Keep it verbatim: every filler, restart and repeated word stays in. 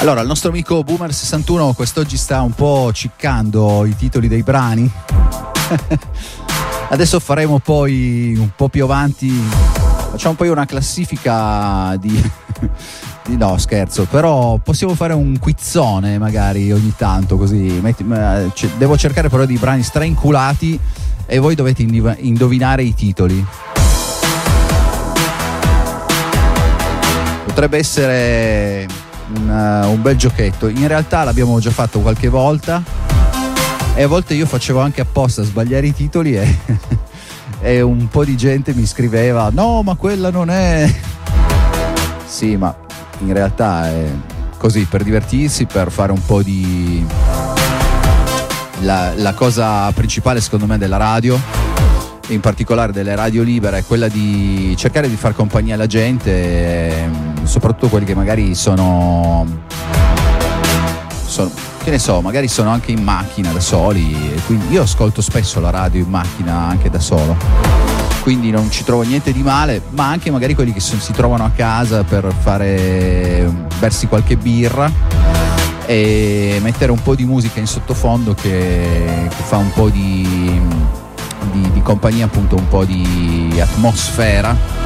Allora, il nostro amico Boomer sessantuno quest'oggi sta un po' ciccando i titoli dei brani. Adesso faremo poi un po' più avanti, facciamo poi una classifica di, di no scherzo, però possiamo fare un quizzone magari ogni tanto, così metti, devo cercare però di brani strainculati e voi dovete indovinare i titoli. Potrebbe essere un, un bel giochetto. In realtà l'abbiamo già fatto qualche volta e a volte io facevo anche apposta a sbagliare i titoli e, e un po' di gente mi scriveva: no, ma quella non è. Sì, ma in realtà è così, per divertirsi, per fare un po' di la, la cosa principale secondo me della radio, in particolare delle radio libere, è quella di cercare di far compagnia alla gente, soprattutto quelli che magari sono, sono che ne so, magari sono anche in macchina da soli, e quindi io ascolto spesso la radio in macchina anche da solo, quindi non ci trovo niente di male, ma anche magari quelli che son, si trovano a casa per fare bersi qualche birra e mettere un po' di musica in sottofondo che, che fa un po' di Di, di compagnia, appunto, un po' di atmosfera,